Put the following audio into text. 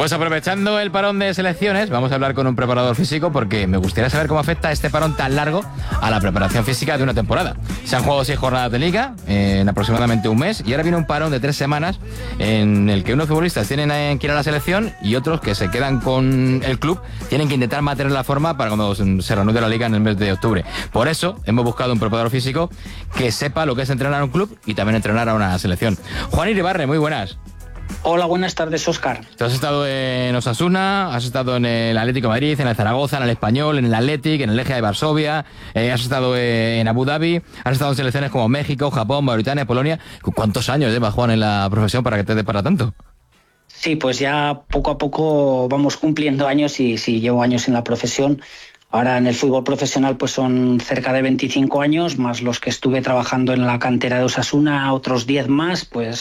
Pues aprovechando el parón de selecciones, vamos a hablar con un preparador físico porque me gustaría saber cómo afecta este parón tan largo a la preparación física de una temporada. Se han jugado 6 jornadas de liga en aproximadamente un mes y ahora viene un parón de 3 semanas en el que unos futbolistas tienen que ir a la selección y otros que se quedan con el club tienen que intentar mantener la forma para cuando se reanude la liga en el mes de octubre. Por eso hemos buscado un preparador físico que sepa lo que es entrenar a un club y también entrenar a una selección. Juan Iribarre, muy buenas. Hola, buenas tardes, Óscar. Tú has estado en Osasuna, has estado en el Atlético de Madrid, en el Zaragoza, en el Español, en el Athletic, en el Legia de Varsovia, has estado en Abu Dhabi, has estado en selecciones como México, Japón, Mauritania, Polonia. ¿Cuántos años llevas, Juan, en la profesión para que te dé para tanto? Sí, pues ya poco a poco vamos cumpliendo años y sí, llevo años en la profesión. Ahora en el fútbol profesional pues son cerca de 25 años, más los que estuve trabajando en la cantera de Osasuna, otros 10 más, pues